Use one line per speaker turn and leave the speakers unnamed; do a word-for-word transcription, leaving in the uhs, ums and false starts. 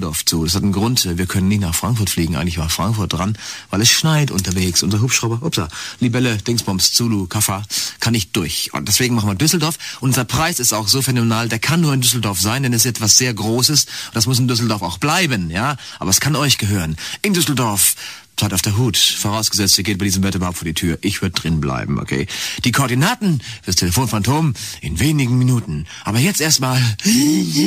Düsseldorf zu. Das hat einen Grund. Wir können nicht nach Frankfurt fliegen. Eigentlich war Frankfurt dran, weil es schneit unterwegs. Unser Hubschrauber, upsa, Libelle, Dingsbums, Zulu, Kaffa, kann nicht durch. Und deswegen machen wir Düsseldorf. Unser Preis ist auch so phänomenal, der kann nur in Düsseldorf sein, denn es ist etwas sehr Großes. Das muss in Düsseldorf auch bleiben, ja. Aber es kann euch gehören. In Düsseldorf. Seid auf der Hut. Vorausgesetzt, ihr geht bei diesem Wetter überhaupt vor die Tür. Ich würde drin bleiben, okay? Die Koordinaten fürs Telefonphantom in wenigen Minuten. Aber jetzt erstmal...